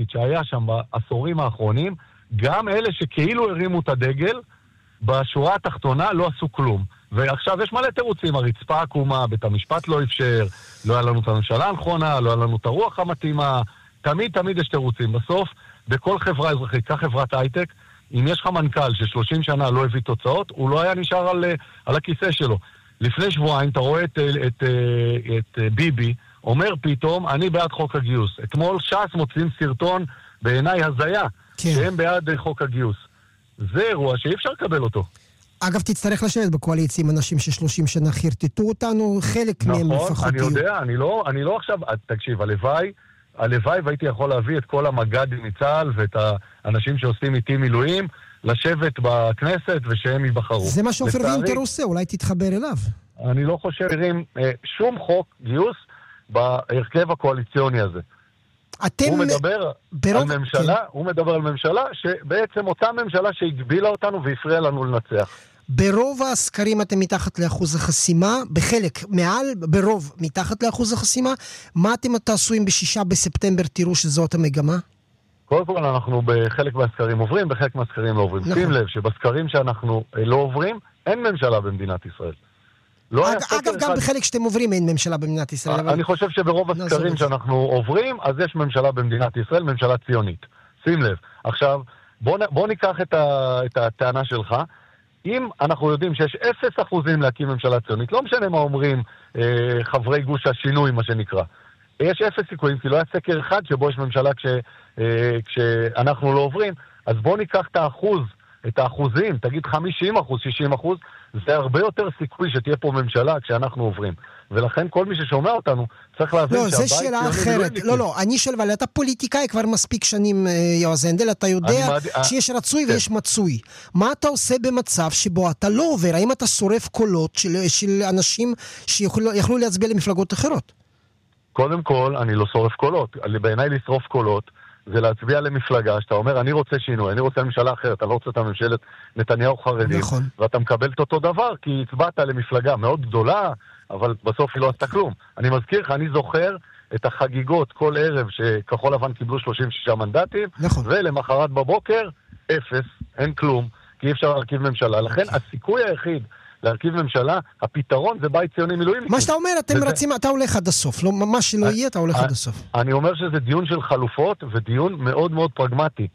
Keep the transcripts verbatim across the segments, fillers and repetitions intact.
הפוליטית שהיה שם בעשורים האחרונים, גם אלה שכאילו הרימו את הדגל, בשורה התחתונה לא עשו כלום. ועכשיו יש מלא תירוצים, הרצפה עקומה, בית המשפט לא אפשר, לא היה לנו את הממשלה הנכונה, לא היה לנו את הרוח המתאימה, תמיד תמיד יש תירוצים. בסוף, בכל חברה אזרחית, כך חברת הייטק, אם יש לך מנכ"ל ש-שלושים שנה לא הביא תוצאות, הוא לא היה נשאר על, על הכיסא שלו. לפני שבועיים אתה רואה את, את, את, את ביבי, אומר פתאום, אני בעד חוק הגיוס. אתמול ש"ס מוצאים סרטון בעיניי הזיה, כן. שהם בעד חוק הגיוס. זה אירוע שאי אפשר לקבל אותו. אגב, תצטרך לשבת בקואליציה עם אנשים ש-שלושים שנה חרטטו אותנו, חלק נכון, מהם לפחות. נכון, אני יודע, אני לא, אני לא עכשיו, תקשיב, הלוואי, הלוואי והייתי יכול להביא את כל המג"דים מצה"ל ואת האנשים שעושים איתי מילואים, לשבת בכנסת ושהם ייבחרו. זה מה שאופר וינטר עושה, אולי תתחבר אליו. אני לא חושב, שום חוק גיוס בהרכב הקואליציוני הזה. אתם הוא מדבר ברוב... על ממשלה, כן. הוא מדבר על ממשלה שבעצם אותה ממשלה שהגבילה אותנו והפריעה לנו לנצח. ברוב הסקרים אתם מתחת לאחוז החסימה, בחלק מעל, ברוב מתחת לאחוז החסימה. מה אתם תעשו אם בשישה בספטמבר תראו שזאת המגמה? קודם כל אנחנו בחלק מהסקרים עוברים, בחלק מהסקרים לא עוברים. נכון. שים לב שבסקרים שאנחנו לא עוברים, אין ממשלה במדינת ישראל. לא אג, אגב, גם אחד... בחלק שאתם עוברים אין ממשלה במדינת ישראל. אני אבל... חושב שברוב הסקרים שאנחנו עוברים, אז יש ממשלה במדינת ישראל, ממשלה ציונית. שים לב. עכשיו, בוא, בוא ניקח את, ה, את הטענה שלך. אם אנחנו יודעים שיש אפס אחוזים להקים ממשלה ציונית, לא משנה מה אומרים אה, חברי גוש השינוי, מה שנקרא. יש אפס סיכויים, כי לא היה סקר אחד שבו יש ממשלה כש, אה, כשאנחנו לא עוברים. אז בוא ניקח את האחוז, את האחוזים, תגיד חמישים אחוז, שישים אחוז, זה הרבה יותר סיכוי שתהיה פה ממשלה כשאנחנו עוברים. ולכן כל מי ששומע אותנו צריך להבין לא, זה שאלה אחרת. לא, לא, אני שואל, אבל אתה פוליטיקאי כבר מספיק שנים, יועז הנדל, אתה יודע שיש רצוי ויש מצוי. מה אתה עושה במצב שבו אתה לא עובר? האם אתה שורף קולות של אנשים שיכולו להצביע למפלגות אחרות? קודם כל, אני לא שורף קולות. בעיניי לשרוף קולות זה להצביע למפלגה, שאתה אומר, אני רוצה שינוי, אני רוצה ממשלה אחרת, אתה לא רוצה את הממשלת נתניהו חרדים, נכון. ואתה מקבל את אותו דבר, כי הצבעת למפלגה מאוד גדולה, אבל בסוף היא לא עשתה כלום. אני מזכיר לך, אני זוכר את החגיגות כל ערב שכחול לבן קיבלו שלושים ושישה מנדטים, נכון. ולמחרת בבוקר, אפס, אין כלום, כי אי אפשר להרכיב ממשלה. לכן הסיכוי היחיד להרכיב ממשלה, הפתרון זה בית ציוני מילואים. מה שאתה אומר, אתם רצים, אתה הולך עד הסוף. לא, מה שלא יהיה, אתה הולך עד הסוף. אני אומר שזה דיון של חלופות, ודיון מאוד מאוד פרגמטי.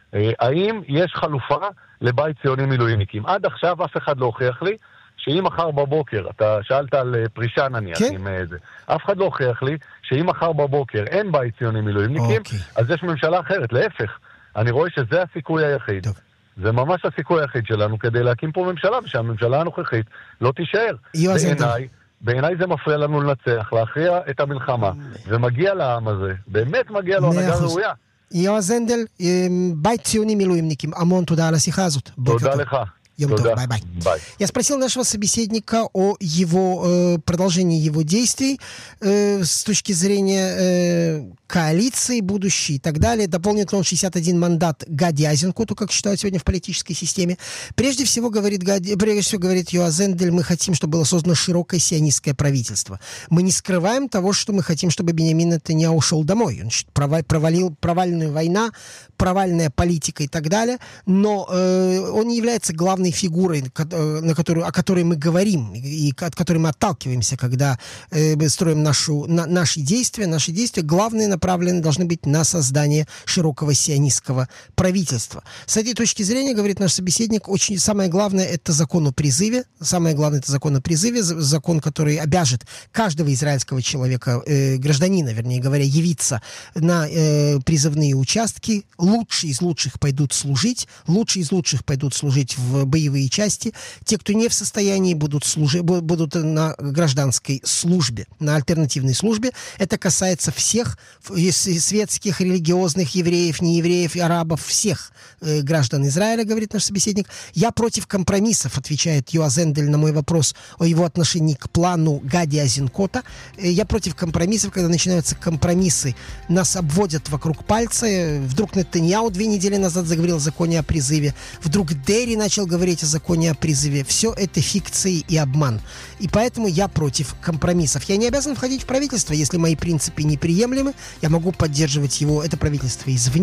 האם יש חלופה לבית ציוני מילואיניקים? עד עכשיו אף אחד לא הוכיח לי, שאם מחר בבוקר, אתה שאלת על פרישה נניח, עם זה, אף אחד לא הוכיח לי, שאם מחר בבוקר אין בית ציוני מילואיניקים, אז יש ממשלה אחרת, להפך. אני רואה שזה הסיכוי היחיד. טוב. זה ממש הסיכוי היחיד שלנו כדי להקים פה ממשלה, ושהממשלה הנוכחית לא תישאר. בעיניי, בעיניי זה מפריע לנו לנצח, להכריע את המלחמה, ומגיע לעם הזה, באמת מגיע לו הנהגה ראויה. יועז הנדל, בית ציוני מילואימניקים, המון תודה על השיחה הזאת. תודה לך. Йом тов, бай-бай. Я спросил нашего собеседника о его э, продолжении его действий э, с точки зрения э, коалиции будущей и так далее. Дополнит ли он шестьдесят один мандат Гади Айзенкоту, как считают сегодня в политической системе. Прежде всего, говорит, Гади, прежде всего, говорит Йоаз Эндель, мы хотим, чтобы было создано широкое сионистское правительство. Мы не скрываем того, что мы хотим, чтобы Беньямин Нетаньяху ушел домой. Он провалил провальная война, провальная политика и так далее. Но э, он не является главной фигурой, на которую, о которой мы говорим и от которой мы отталкиваемся, когда э, мы строим нашу, на, наши действия. Наши действия главные направлены должны быть на создание широкого сионистского правительства. С этой точки зрения, говорит наш собеседник, очень, самое главное это закон о призыве. Самое главное это закон о призыве, закон, который обяжет каждого израильского человека, э, гражданина, вернее говоря, явиться на э, призывные участки. Лучшие из лучших пойдут служить, лучшие из лучших пойдут служить в боевые части. Те, кто не в состоянии, будут, служи, будут на гражданской службе, на альтернативной службе. Это касается всех светских, религиозных, евреев, неевреев, арабов, всех э, граждан Израиля, говорит наш собеседник. Я против компромиссов, отвечает Йоаз Эндель на мой вопрос о его отношении к плану Гади Айзенкота. Э, я против компромиссов, когда начинаются компромиссы, нас обводят вокруг пальца. Вдруг Нетаньяху две недели назад заговорил о законе о призыве. Вдруг Дерри начал говорить о законе о призыве. Все это фикции и обман. И поэтому я против компромиссов. Я не обязан входить в правительство, если мои принципы неприемлемы. Я могу поддерживать его, это правительство извне.